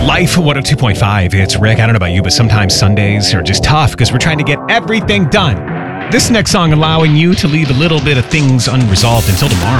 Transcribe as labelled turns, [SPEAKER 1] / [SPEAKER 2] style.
[SPEAKER 1] Life 102.5. It's Rick. I don't know about you, but sometimes Sundays are just tough because we're trying to get everything done. This next song allowing you to leave a little bit of things unresolved until tomorrow.